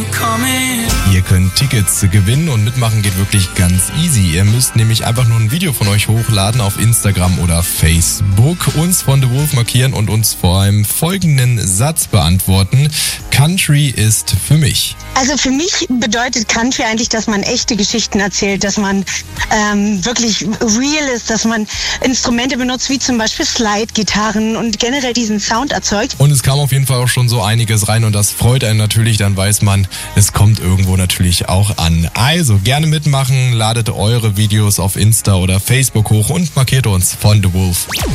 Ihr könnt Tickets gewinnen und mitmachen geht wirklich ganz easy. Ihr müsst nämlich einfach nur ein Video von euch hochladen auf Instagram oder Facebook, uns von The Wolf markieren und uns vor einem folgenden Satz beantworten. Country ist für mich. Also für mich bedeutet Country eigentlich, dass man echte Geschichten erzählt, dass man wirklich real ist, dass man Instrumente benutzt, wie zum Beispiel Slide-Gitarren und generell diesen Sound erzeugt. Und es kam auf jeden Fall auch schon so einiges rein und das freut einen natürlich, dann weiß man, es kommt irgendwo natürlich auch an. Also gerne mitmachen, ladet eure Videos auf Insta oder Facebook hoch und markiert uns von The Wolf.